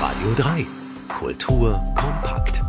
Radio 3. Kultur kompakt.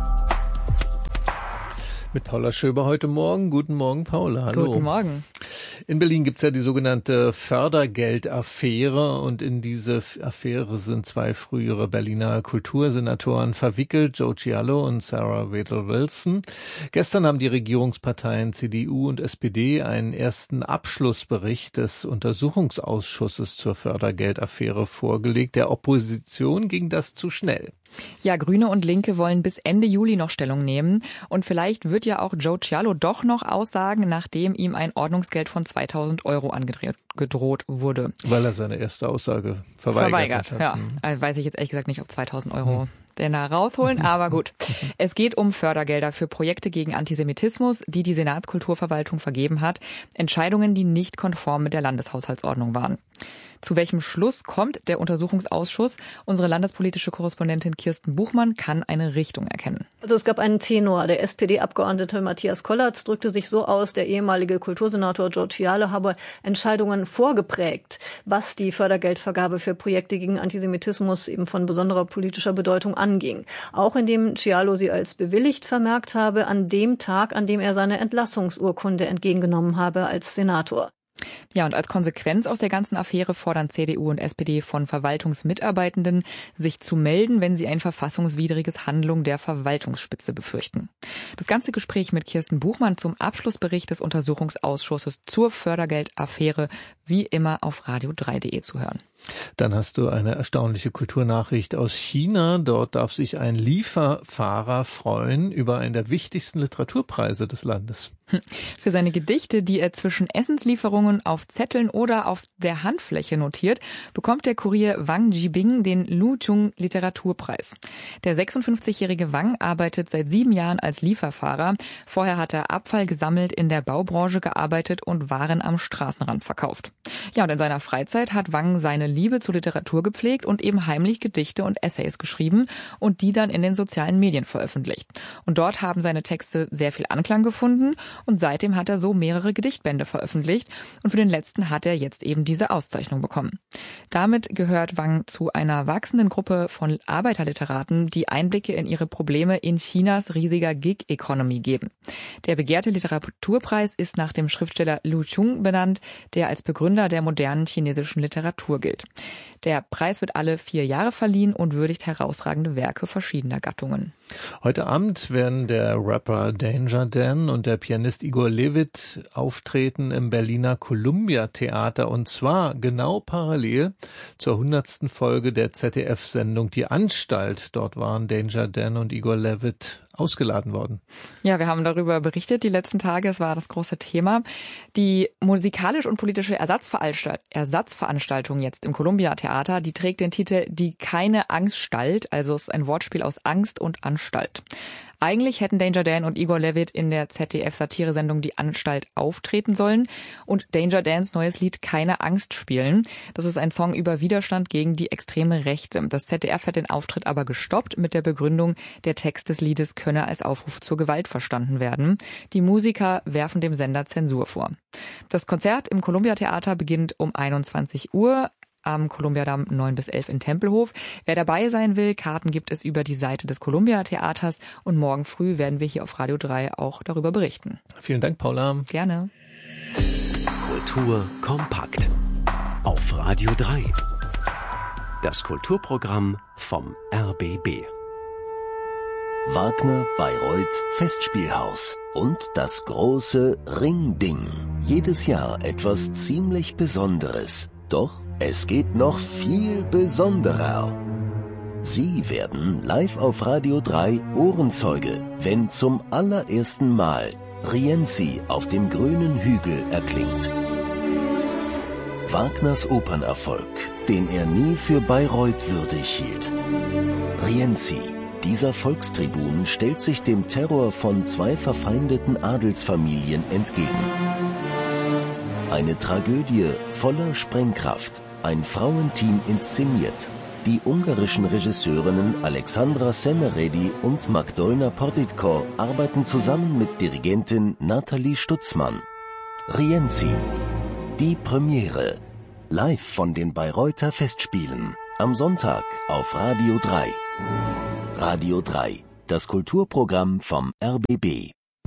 Mit Paula Schöber heute Morgen. Guten Morgen, Paula. Hallo. Guten Morgen. In Berlin gibt's ja die sogenannte Fördergeldaffäre und in diese Affäre sind zwei frühere Berliner Kultursenatoren verwickelt, Joe Cialo und Sarah Wedel-Wilson. Gestern haben die Regierungsparteien CDU und SPD einen ersten Abschlussbericht des Untersuchungsausschusses zur Fördergeldaffäre vorgelegt. Der Opposition ging das zu schnell. Ja, Grüne und Linke wollen bis Ende Juli noch Stellung nehmen. Und vielleicht wird ja auch Joe Cialo doch noch aussagen, nachdem ihm ein Ordnungsgeld von 2.000 Euro angedroht wurde. Weil er seine erste Aussage verweigert hat. Ja. Also weiß ich jetzt ehrlich gesagt nicht, ob 2.000 Euro denn da rausholen, aber gut. Es geht um Fördergelder für Projekte gegen Antisemitismus, die die Senatskulturverwaltung vergeben hat. Entscheidungen, die nicht konform mit der Landeshaushaltsordnung waren. Zu welchem Schluss kommt der Untersuchungsausschuss? Unsere landespolitische Korrespondentin Kirsten Buchmann kann eine Richtung erkennen. Also es gab einen Tenor. Der SPD-Abgeordnete Matthias Kollatz drückte sich so aus, der ehemalige Kultursenator Joe Cialo habe Entscheidungen vorgeprägt, was die Fördergeldvergabe für Projekte gegen Antisemitismus eben von besonderer politischer Bedeutung anging. Auch indem Cialo sie als bewilligt vermerkt habe, an dem Tag, an dem er seine Entlassungsurkunde entgegengenommen habe als Senator. Ja, und als Konsequenz aus der ganzen Affäre fordern CDU und SPD von Verwaltungsmitarbeitenden, sich zu melden, wenn sie ein verfassungswidriges Handeln der Verwaltungsspitze befürchten. Das ganze Gespräch mit Kirsten Buchmann zum Abschlussbericht des Untersuchungsausschusses zur Fördergeldaffäre wie immer auf radio3.de zu hören. Dann hast du eine erstaunliche Kulturnachricht aus China. Dort darf sich ein Lieferfahrer freuen über einen der wichtigsten Literaturpreise des Landes. Für seine Gedichte, die er zwischen Essenslieferungen auf Zetteln oder auf der Handfläche notiert, bekommt der Kurier Wang Jibing den Luchung Literaturpreis. Der 56-jährige Wang arbeitet seit 7 Jahren als Lieferfahrer. Vorher hat er Abfall gesammelt, in der Baubranche gearbeitet und Waren am Straßenrand verkauft. Ja, und in seiner Freizeit hat Wang seine Liebe zur Literatur gepflegt und eben heimlich Gedichte und Essays geschrieben und die dann in den sozialen Medien veröffentlicht. Und dort haben seine Texte sehr viel Anklang gefunden und seitdem hat er so mehrere Gedichtbände veröffentlicht und für den letzten hat er jetzt eben diese Auszeichnung bekommen. Damit gehört Wang zu einer wachsenden Gruppe von Arbeiterliteraten, die Einblicke in ihre Probleme in Chinas riesiger Gig-Economy geben. Der begehrte Literaturpreis ist nach dem Schriftsteller Lu Xun benannt, der als Begründer der modernen chinesischen Literatur gilt. Der Preis wird alle 4 Jahre verliehen und würdigt herausragende Werke verschiedener Gattungen. Heute Abend werden der Rapper Danger Dan und der Pianist Igor Levit auftreten im Berliner Columbia Theater und zwar genau parallel zur 100. Folge der ZDF-Sendung Die Anstalt. Dort waren Danger Dan und Igor Levit ausgeladen worden. Ja, wir haben darüber berichtet die letzten Tage. Es war das große Thema. Die musikalisch und politische Ersatzveranstaltung jetzt im Columbia Theater, die trägt den Titel Die keine Angststalt. Also es ist ein Wortspiel aus Angst und Anstalt. Eigentlich hätten Danger Dan und Igor Levit in der ZDF-Satiresendung Die Anstalt auftreten sollen und Danger Dans neues Lied Keine Angst spielen. Das ist ein Song über Widerstand gegen die extreme Rechte. Das ZDF hat den Auftritt aber gestoppt mit der Begründung, der Text des Liedes könne als Aufruf zur Gewalt verstanden werden. Die Musiker werfen dem Sender Zensur vor. Das Konzert im Columbia Theater beginnt um 21 Uhr. Am Columbiadamm 9 bis 11 in Tempelhof. Wer dabei sein will, Karten gibt es über die Seite des Columbia Theaters und morgen früh werden wir hier auf Radio 3 auch darüber berichten. Vielen Dank, Paula. Gerne. Kultur kompakt auf Radio 3. Das Kulturprogramm vom RBB. Wagner Bayreuth Festspielhaus und das große Ringding. Jedes Jahr etwas ziemlich Besonderes. Doch es geht noch viel besonderer. Sie werden live auf Radio 3 Ohrenzeuge, wenn zum allerersten Mal Rienzi auf dem grünen Hügel erklingt. Wagners Opernerfolg, den er nie für Bayreuth würdig hielt. Rienzi, dieser Volkstribun, stellt sich dem Terror von 2 verfeindeten Adelsfamilien entgegen. Eine Tragödie voller Sprengkraft, ein Frauenteam inszeniert. Die ungarischen Regisseurinnen Alexandra Semeredi und Magdolna Porditko arbeiten zusammen mit Dirigentin Nathalie Stutzmann. Rienzi, die Premiere, live von den Bayreuther Festspielen. Am Sonntag auf Radio 3. Radio 3, das Kulturprogramm vom RBB.